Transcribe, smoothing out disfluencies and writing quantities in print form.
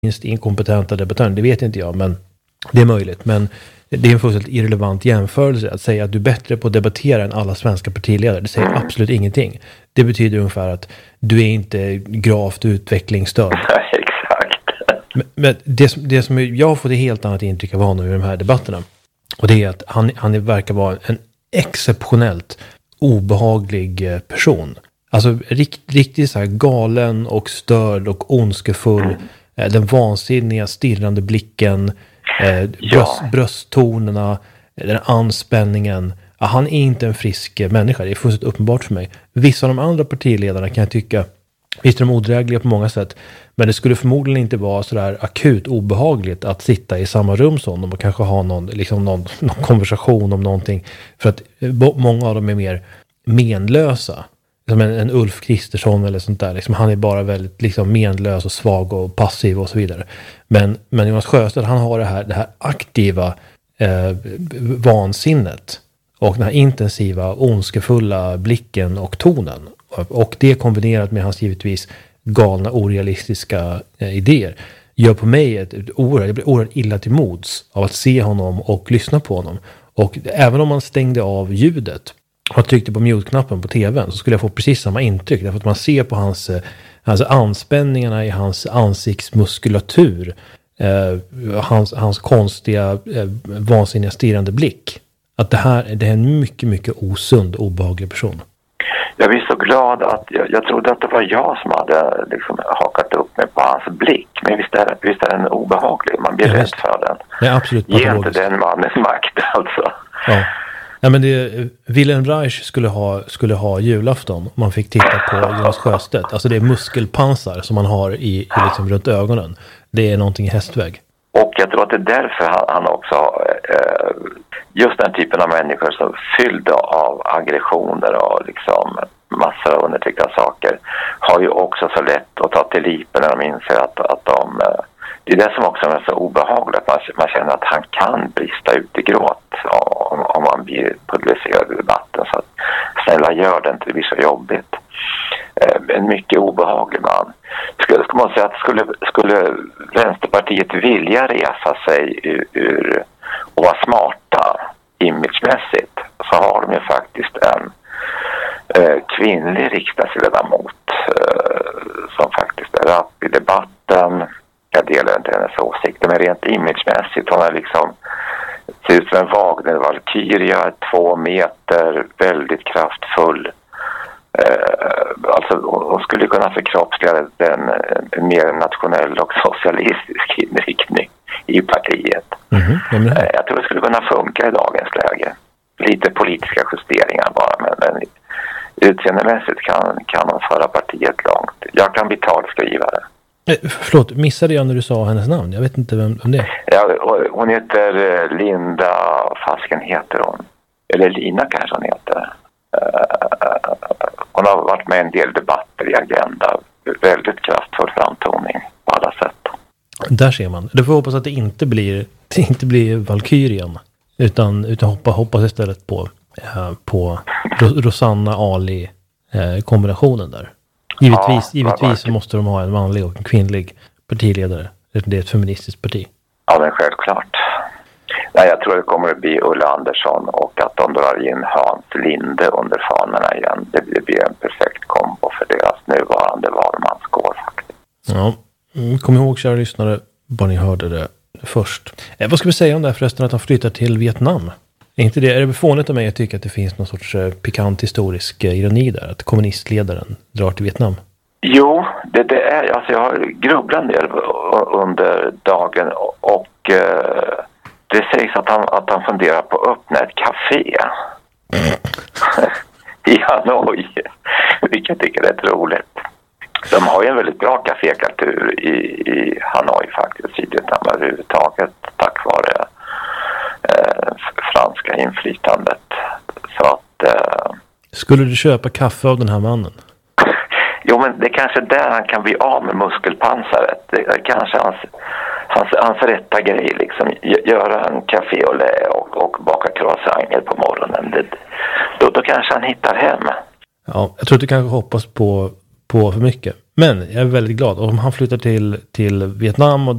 minst inkompetenta debattören, det vet inte jag, men det är möjligt. Men det är en fullständigt irrelevant jämförelse att säga att du är bättre på att debattera än alla svenska partiledare. Det säger absolut ingenting. Det betyder ungefär att du är inte gravt utvecklingsstörd. Exakt. Men det som jag har fått ett helt annat intryck av honom i de här debatterna. Och det är att han verkar vara en exceptionellt obehaglig person. Alltså riktigt så här galen och störd och ondskefull. Den vansinniga stirrande blicken, brösttonerna, den anspänningen. Ja, han är inte en frisk människa, det är fullständigt uppenbart för mig. Vissa av de andra partiledarna kan jag tycka, visst är de odrägliga på många sätt, men det skulle förmodligen inte vara sådär akut obehagligt att sitta i samma rum som dem och kanske ha någon konversation om någonting. För att många av dem är mer menlösa. Som en Ulf Kristersson eller sånt där. Liksom, han är bara väldigt liksom, menlös och svag och passiv och så vidare. Men Jonas Sjöstedt, han har det här aktiva vansinnet. Och den här intensiva, ondskefulla blicken och tonen. Och det kombinerat med hans givetvis galna, orealistiska idéer gör på mig jag blir oerhört illa till mods av att se honom och lyssna på honom. Och även om man stängde av ljudet och tryckte på mute-knappen på tvn så skulle jag få precis samma intryck. Därför att man ser på hans anspänningarna i hans ansiktsmuskulatur, hans konstiga, vansinniga stirrande blick. Att det är en mycket, mycket osund, obehaglig person. Jag blir så glad att jag trodde att det var jag som hade liksom hakat upp mig på hans blick. Men visst är den obehaglig. Man blir rädd för den. Det är absolut ge inte den mannens makt alltså. Ja. Nej, men Wilhelm Reich skulle ha julafton om man fick titta på Jonas Sjöstedt. Alltså det är muskelpansar som man har i liksom runt ögonen. Det är någonting i hästväg. Och jag tror att det är därför han också just den typen av människor som fyllda av aggressioner och liksom massor av undertryckta saker har ju också så lätt att ta till lipen när de inser att de det är det som också är så obehagligt att man känner att han kan brista ut i gråt om man blir publicerad i debatten. Så att, snälla gör det inte, det blir så jobbigt. En mycket obehaglig man. Skulle man säga att skulle Vänsterpartiet vilja resa sig ur och vara smarta imagemässigt så har de ju faktiskt en kvinnlig riksdagsledamot som faktiskt är rapp i debatten. Jag delar inte hennes åsikter, men rent imagemässigt hon är liksom ser ut som en Wagner-valkyria, 2 meter, väldigt kraftfull. Alltså hon skulle kunna förkroppsliga en mer nationell och socialistisk inriktning i partiet. Jag tror det skulle kunna funka i dagens läge. Lite politiska justeringar bara, men utseendemässigt kan de föra partiet långt. Jag kan bli talskrivare. Förlåt, missade jag när du sa hennes namn? Jag vet inte vem det är. Ja, hon heter Linda, fasken heter hon. Eller Lina kanske hon heter. Hon har varit med i en del debatter i Agenda. Väldigt kraftfull framtoning på alla sätt. Där ser man. Du får hoppas att det inte blir Valkyrian. Utan hoppas istället på Rosanna Ali kombinationen där. Givetvis så måste de ha en manlig och en kvinnlig partiledare. Det är ett feministiskt parti. Ja, men självklart. Nej, jag tror det kommer att bli Ulla Andersson och att de drar in Hans Linde under fanorna igen. Det blir en perfekt kombo för deras nuvarande valmanskår faktiskt. Ja, kom ihåg kära lyssnare, bara ni hörde det först. Vad ska vi säga om det här förresten att han flyttar till Vietnam? Är det fånigt av mig att tycka att det finns någon sorts pikant historisk ironi där? Att kommunistledaren drar till Vietnam? Jo, det är, alltså jag har grubblat en del under dagen och det sägs att han funderar på att öppna ett café i Hanoi, vilket jag tycker är rätt roligt. De har ju en väldigt bra kafékultur i Hanoi faktiskt, i Vietnam överhuvudtaget, tack vare franska inflytandet. Så att... Skulle du köpa kaffe av den här mannen? Jo, men det är kanske där han kan bli av med muskelpansaret. Det är kanske hans rätta grej liksom. Göra en café och baka croissanter på morgonen. Då kanske han hittar hem. Ja, jag tror att du kanske hoppas på för mycket. Men jag är väldigt glad. Om han flyttar till Vietnam och